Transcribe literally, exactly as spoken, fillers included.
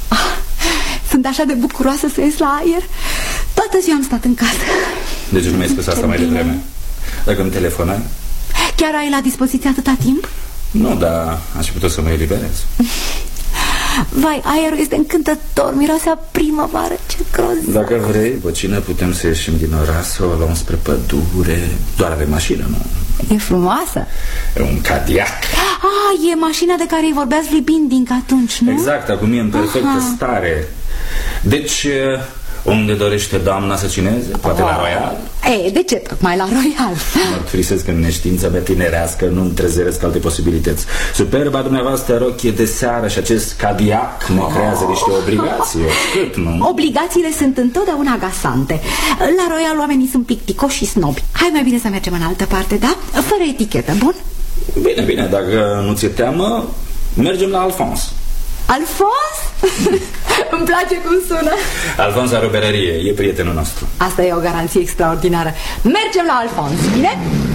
Sunt așa de bucuroasă să ies la aer. Toată ziua am stat în casă. De ce nu mi-ai spus asta mai devreme? Dacă îmi telefonai? Chiar ai la dispoziție atâta timp? Nu, dar aș fi putut să mă eliberez. Vai, aerul este încântător, miroase a primăvară, ce grozav. Dacă vrei, Bocina, putem să ieșim din oraș, să o luăm spre pădure. Doar avem mașină, nu? E frumoasă. E un Cadillac. Ah, e mașina de care îi vorbeați lui Binding atunci, nu? Exact, acum e în perfectă Aha. stare. Deci, unde dorește doamna să cineze? Poate oh. la Royal? E, de ce tocmai la Royal? Mărturisesc că în neștiința mea tinerească nu-mi trezăresc alte posibilități. Superba dumneavoastră rochie de seară și acest Cadillac ne oh. creează niște obligații. Cât, nu? Obligațiile sunt întotdeauna agasante. La Royal oamenii sunt picticoși și snobi. Hai mai bine să mergem în altă parte, da? Fără etichetă, bun? Bine, bine, dacă nu ți-e teamă, mergem la Alfons. Alfons? Îmi place cum sună. Alfons la ruberărie, e prietenul nostru. Asta e o garanție extraordinară. Mergem la Alfons, bine?